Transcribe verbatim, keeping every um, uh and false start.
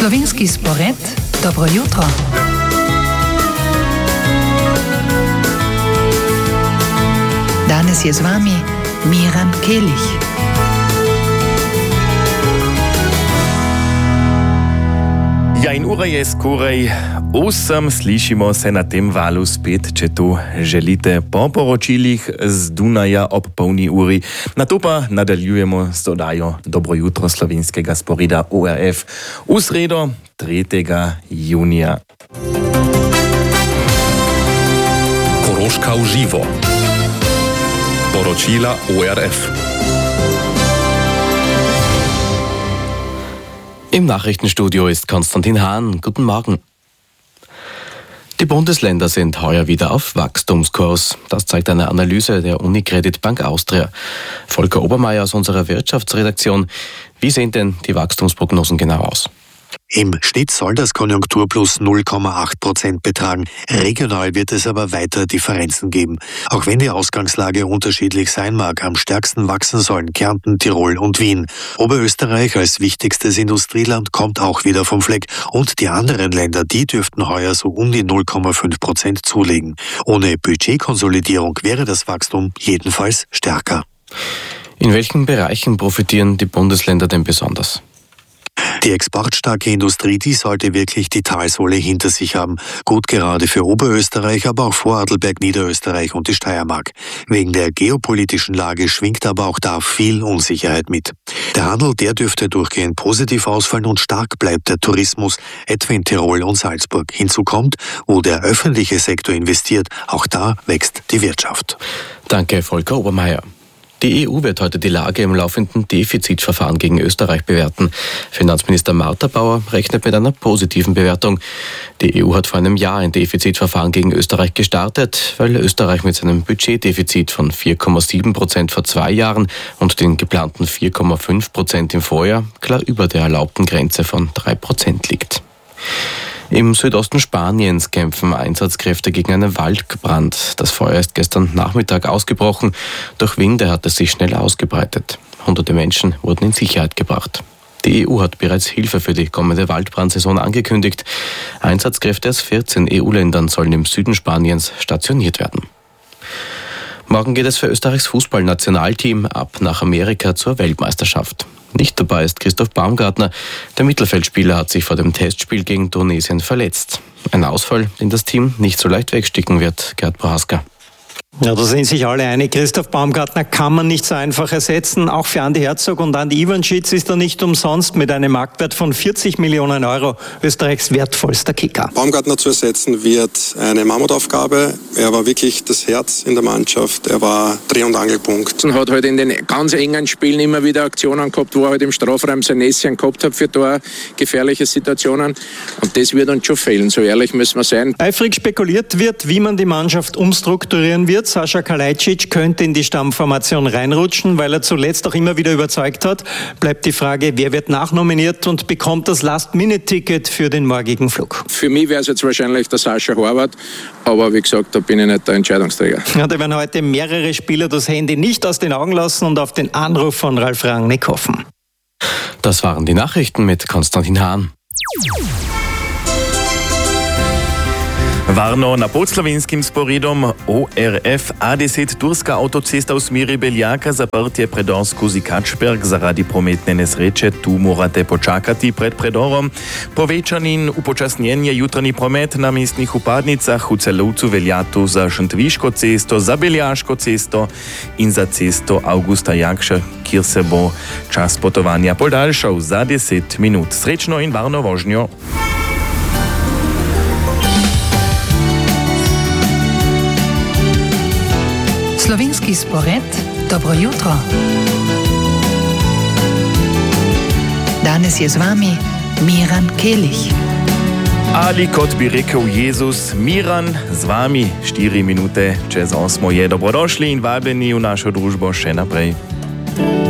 Slovenski spored, dobro jutro. Danes je z vami Miran Kelih. Ja, in ura je skorej osem, slišimo se na tem valu spet, če to želite, po poročilih z Dunaja ob polni uri. Na to pa nadaljujemo z dodajo Dobro jutro slovenskega sporeda O R F v sredo tretjega junija. Koroška v živo. Poročila O R F. Im Nachrichtenstudio ist Konstantin Hahn. Guten Morgen. Die Bundesländer sind heuer wieder auf Wachstumskurs. Das zeigt eine Analyse der Unicredit Bank Austria. Volker Obermeier aus unserer Wirtschaftsredaktion. Wie sehen denn die Wachstumsprognosen genau aus? Im Schnitt soll das Konjunkturplus null Komma acht Prozent betragen. Regional wird es aber weiter Differenzen geben. Auch wenn die Ausgangslage unterschiedlich sein mag, am stärksten wachsen sollen Kärnten, Tirol und Wien. Oberösterreich als wichtigstes Industrieland kommt auch wieder vom Fleck. Und die anderen Länder, die dürften heuer so um die null Komma fünf Prozent zulegen. Ohne Budgetkonsolidierung wäre das Wachstum jedenfalls stärker. In welchen Bereichen profitieren die Bundesländer denn besonders? Die exportstarke Industrie, die sollte wirklich die Talsohle hinter sich haben. Gut gerade für Oberösterreich, aber auch Vorarlberg, Niederösterreich und die Steiermark. Wegen der geopolitischen Lage schwingt aber auch da viel Unsicherheit mit. Der Handel, der dürfte durchgehend positiv ausfallen und stark bleibt der Tourismus, etwa in Tirol und Salzburg. Hinzu kommt, wo der öffentliche Sektor investiert, auch da wächst die Wirtschaft. Danke, Volker Obermeier. Die E U wird heute die Lage im laufenden Defizitverfahren gegen Österreich bewerten. Finanzminister Martha Bauer rechnet mit einer positiven Bewertung. Die E U hat vor einem Jahr ein Defizitverfahren gegen Österreich gestartet, weil Österreich mit seinem Budgetdefizit von vier Komma sieben Prozent vor zwei Jahren und den geplanten vier Komma fünf Prozent im Vorjahr klar über der erlaubten Grenze von drei Prozent liegt. Im Südosten Spaniens kämpfen Einsatzkräfte gegen einen Waldbrand. Das Feuer ist gestern Nachmittag ausgebrochen. Durch Winde hat es sich schnell ausgebreitet. Hunderte Menschen wurden in Sicherheit gebracht. Die E U hat bereits Hilfe für die kommende Waldbrandsaison angekündigt. Einsatzkräfte aus vierzehn E U-Ländern sollen im Süden Spaniens stationiert werden. Morgen geht es für Österreichs Fußballnationalteam ab nach Amerika zur Weltmeisterschaft. Nicht dabei ist Christoph Baumgartner. Der Mittelfeldspieler hat sich vor dem Testspiel gegen Tunesien verletzt. Ein Ausfall, den das Team nicht so leicht wegstecken wird, Gerd Prohaska. Ja, da sind sich alle einig. Christoph Baumgartner kann man nicht so einfach ersetzen. Auch für Andi Herzog und Andi Ivanschitz ist er nicht umsonst mit einem Marktwert von vierzig Millionen Euro Österreichs wertvollster Kicker. Baumgartner zu ersetzen wird eine Mammutaufgabe. Er war wirklich das Herz in der Mannschaft. Er war Dreh- und Angelpunkt. Er hat halt in den ganz engen Spielen immer wieder Aktionen gehabt, wo er halt im Strafraum sein Näschen gehabt hat für Tor, gefährliche Situationen. Und das wird uns schon fehlen. So ehrlich müssen wir sein. Eifrig spekuliert wird, wie man die Mannschaft umstrukturieren wird. Sascha Kalajdzic könnte in die Stammformation reinrutschen, weil er zuletzt auch immer wieder überzeugt hat. Bleibt die Frage, wer wird nachnominiert und bekommt das Last-Minute-Ticket für den morgigen Flug? Für mich wäre es jetzt wahrscheinlich der Sascha Horvath, aber wie gesagt, da bin ich nicht der Entscheidungsträger. Ja, da werden heute mehrere Spieler das Handy nicht aus den Augen lassen und auf den Anruf von Ralf Rangnick hoffen. Das waren die Nachrichten mit Konstantin Hahn. Varno na podslovenskim sporedom O R F A deset turska avtocesta v smeri Beljaka zaprtje predor skozi Kačberg zaradi prometne nesreče. Tu morate počakati pred predorom. Povečanin upočasnjenje jutranji promet na mestnih upadnicah v Celovcu velja tu za Šentviško cesto, za Beljaško cesto in za cesto Augusta Jakša, kjer se bo čas potovanja podaljšal za deset minut. Srečno in varno vožnjo. Slovenski spored, dobro jutro. Danes je z vami Miran Kelih. Ali kot bi rekel Jezus, Miran z vami, štiri minute čez osmo je. Dobrodošli in vabljeni v našo družbo še naprej.